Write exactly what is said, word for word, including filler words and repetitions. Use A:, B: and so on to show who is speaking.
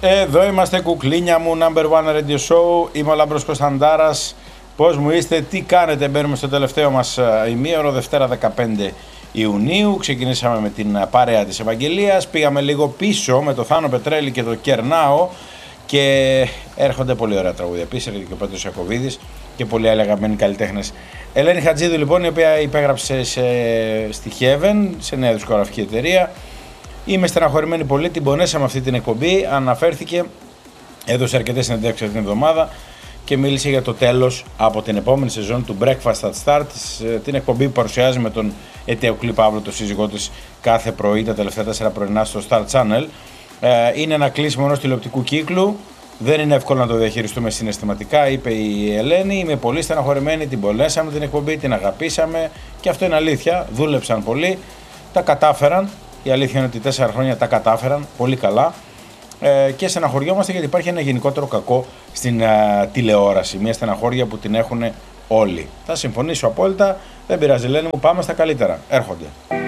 A: Εδώ είμαστε, κουκλίνια μου, number one radio show. Είμαι ο Λάμπρος Κωνσταντάρας. Πώς μου είστε, τι κάνετε? Μπαίνουμε στο τελευταίο μας ημίωρο, Δευτέρα δεκαπέντε Ιουνίου. Ξεκινήσαμε με την παρέα της Ευαγγελίας. Πήγαμε λίγο πίσω με το Θάνο Πετρέλη και το Κερνάο. Και έρχονται πολύ ωραία τραγούδια. Επίσης έρχεται και ο Πέτρος Ιακωβίδης και πολλοί άλλοι αγαπημένοι καλλιτέχνες. Ελένη Χατζίδου, λοιπόν, η οποία υπέγραψε σε, στη Heaven, σε νέα δισκογραφική εταιρεία. Είμαι στεναχωρημένη πολύ, την πονέσαμε αυτή την εκπομπή. Αναφέρθηκε, έδωσε αρκετές συνεντεύξεις αυτή την εβδομάδα και μίλησε για το τέλος από την επόμενη σεζόν του Breakfast at Start, την εκπομπή που παρουσιάζει με τον Ετεοκλή Παύλο, το σύζυγό της, κάθε πρωί τα τελευταία τέσσερα πρωινά στο Star Channel. Είναι ένα κλείσιμο ενός τηλεοπτικού κύκλου. Δεν είναι εύκολο να το διαχειριστούμε συναισθηματικά, είπε η Ελένη. Είμαι πολύ στεναχωρημένη, την πονέσαμε την εκπομπή, την αγαπήσαμε και αυτό είναι αλήθεια. Δούλεψαν πολύ, τα κατάφεραν. Η αλήθεια είναι ότι τέσσερα χρόνια τα κατάφεραν πολύ καλά ε, και στεναχωριόμαστε γιατί υπάρχει ένα γενικότερο κακό στην ε, τηλεόραση. Μια στεναχώρια που την έχουν όλοι. Θα συμφωνήσω απόλυτα, δεν πειράζει, Ελένη μου, πάμε στα καλύτερα. Έρχονται.